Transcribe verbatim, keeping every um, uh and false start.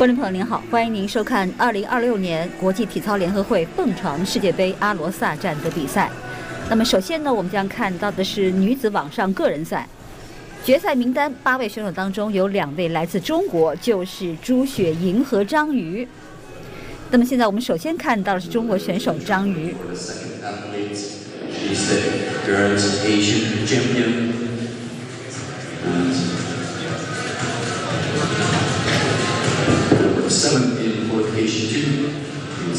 观众朋友您好，欢迎您收看二零二六年国际体操联合会蹦床世界杯阿罗萨站的比赛。那么首先呢，我们将看到的是女子网上个人赛决赛名单，八位选手当中有两位来自中国，就是朱雪莹和张瑜。那么现在我们首先看到的是中国选手张瑜。 She's the girls Asian champion